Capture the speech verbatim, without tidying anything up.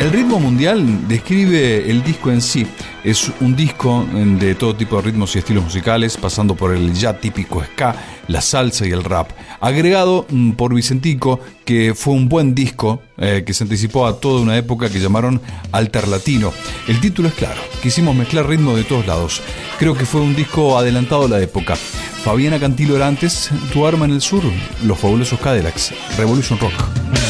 El ritmo mundial describe el disco en sí. Es un disco de todo tipo de ritmos y estilos musicales, pasando por el ya típico ska, la salsa y el rap. Agregado por Vicentico, que fue un buen disco eh, que se anticipó a toda una época que llamaron Alterlatino. El título es claro, quisimos mezclar ritmos de todos lados. Creo que fue un disco adelantado a la época. Fabiana Cantilo era antes, Tu arma en el sur, Los fabulosos Cadillacs, Revolution Rock.